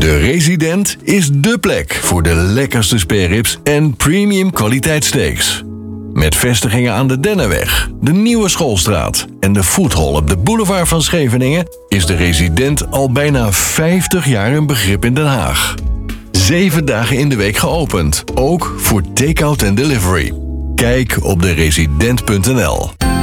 De Resident is dé plek voor de lekkerste spareribs en premium kwaliteitssteaks. Met vestigingen aan de Dennenweg, de Nieuwe Schoolstraat en de Foodhall op de boulevard van Scheveningen is de Resident al bijna 50 jaar een begrip in Den Haag. 7 dagen in de week geopend, ook voor take-out en delivery. Kijk op deresident.nl.